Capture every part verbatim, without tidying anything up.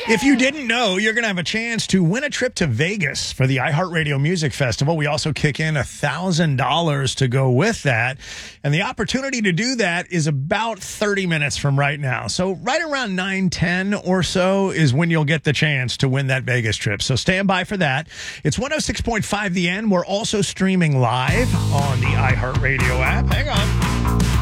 If you didn't know, you're going to have a chance to win a trip to Vegas for the iHeartRadio Music Festival. We also kick in one thousand dollars to go with that. And the opportunity to do that is about thirty minutes from right now. So right around nine ten or so is when you'll get the chance to win that Vegas trip. So stand by for that. It's one oh six point five The End. We're also streaming live on the iHeartRadio app. Hang on.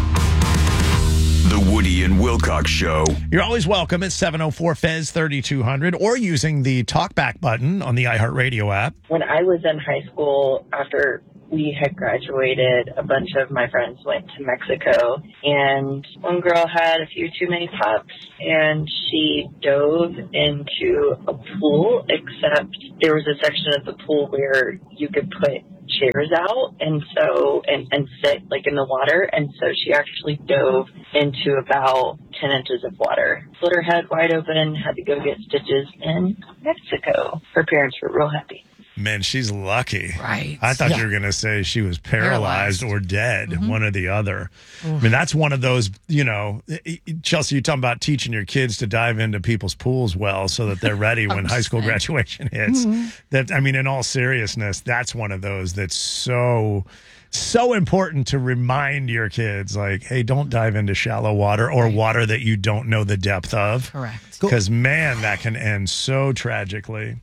The Woody and Wilcox Show. You're always welcome at seven oh four F E Z thirty-two hundred or using the talkback button on the iHeartRadio app. When I was in high school, after we had graduated, a bunch of my friends went to Mexico, and one girl had a few too many pups, and she dove into a pool, except there was a section of the pool where you could put chairs out and so and, and sit like in the water, and so she actually dove into about ten inches of water. Split her head wide open, had to go get stitches in Mexico. Her parents were real happy. Man, she's lucky. Right. I thought Yeah. you were going to say she was paralyzed, Paralyzed. or dead, Mhm. one or the other. I mean, that's one of those, you know, Chelsea, you're talking about teaching your kids to dive into people's pools well so that they're ready when high school graduation hits. That, I mean, in all seriousness, that's one of those that's so, so important to remind your kids, like, hey, don't dive into shallow water or water that you don't know the depth of. Correct. Because, man, that can end so tragically.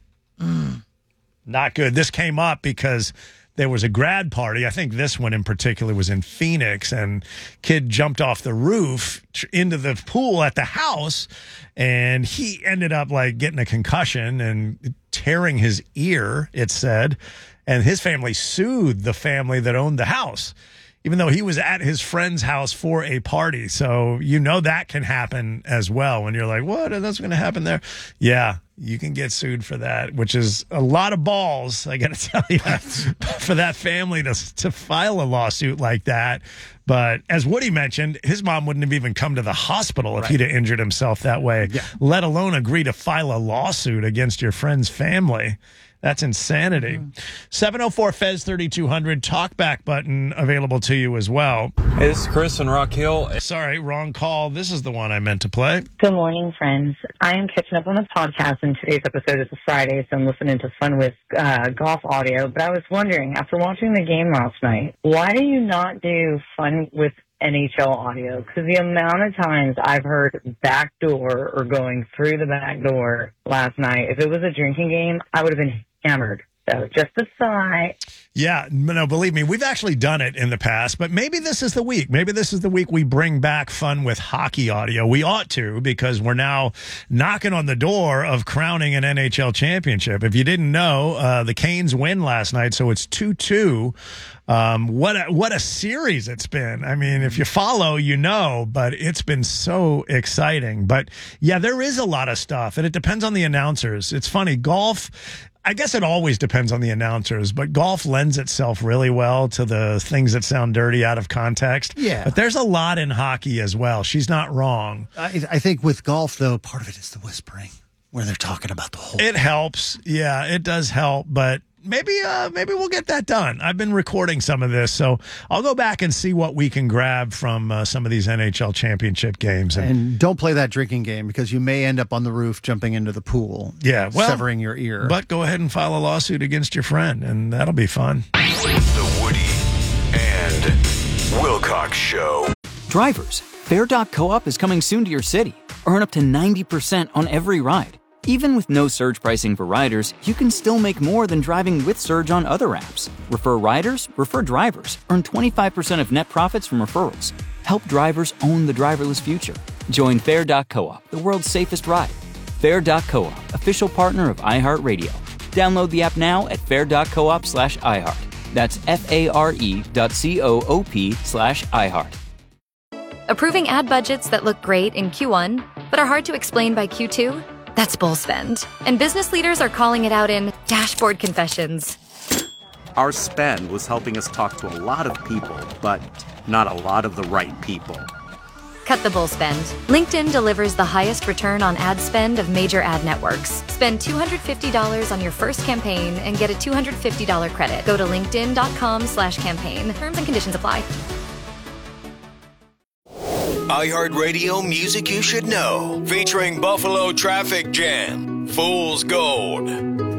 Not good. This came up because there was a grad party. I think this one in particular was in Phoenix, and kid jumped off the roof tr- into the pool at the house, and he ended up like getting a concussion and tearing his ear, it said, and his family sued the family that owned the house, even though he was at his friend's house for a party. So you know that can happen as well when you're like, what? That's going to happen there? Yeah, you can get sued for that, which is a lot of balls, I got to tell you, for that family to, to file a lawsuit like that. But as Woody mentioned, his mom wouldn't have even come to the hospital if Right. he'd have injured himself that way, Yeah. let alone agree to file a lawsuit against your friend's family. That's insanity. seven oh four F E Z thirty-two hundred, talkback button available to you as well. Hey, this is Chris in Rock Hill. Sorry, wrong call. This is the one I meant to play. Good morning, friends. I am catching up on the podcast, and today's episode is a Friday, so I'm listening to Fun with uh, Golf audio. But I was wondering, after watching the game last night, why do you not do Fun with N H L audio? Because the amount of times I've heard backdoor or going through the back door last night, if it was a drinking game, I would have been hammered. So just a thought. Yeah, no, believe me, we've actually done it in the past, but maybe this is the week. Maybe this is the week we bring back Fun with Hockey audio. We ought to, because we're now knocking on the door of crowning an N H L championship. If you didn't know, uh, the Canes win last night, so it's two two. Um, what a, what a series it's been. I mean, if you follow, you know, but it's been so exciting. But yeah, there is a lot of stuff, and it depends on the announcers. It's funny, golf, I guess it always depends on the announcers, but golf lends itself really well to the things that sound dirty out of context. Yeah. But there's a lot in hockey as well. She's not wrong. I, I think with golf, though, part of it is the whispering, where they're talking about the whole. It helps. Yeah, it does help, but maybe uh, maybe we'll get that done. I've been recording some of this, so I'll go back and see what we can grab from uh, some of these N H L championship games. And, And don't play that drinking game, because you may end up on the roof jumping into the pool. yeah, well, severing your ear. But go ahead and file a lawsuit against your friend, and that'll be fun. The Woody and Wilcox Show. Drivers, Fair dot Co-op is coming soon to your city. Earn up to ninety percent on every ride. Even with no surge pricing for riders, you can still make more than driving with Surge on other apps. Refer riders, refer drivers. Earn twenty-five percent of net profits from referrals. Help drivers own the driverless future. Join Fair dot Co-op, the world's safest ride. Fair dot Co-op, official partner of iHeartRadio. Download the app now at fair dot coop slash iHeart. That's F-A-R-E dot C-O-O-P slash iHeart. Approving ad budgets that look great in Q one, but are hard to explain by Q two? That's bull spend. And business leaders are calling it out in dashboard confessions. Our spend was helping us talk to a lot of people, but not a lot of the right people. Cut the bull spend. LinkedIn delivers the highest return on ad spend of major ad networks. Spend two hundred fifty dollars on your first campaign and get a two hundred fifty dollars credit. Go to linkedin.com slash campaign. Terms and conditions apply. iHeartRadio Music You Should Know, featuring Buffalo Traffic Jam, Fool's Gold.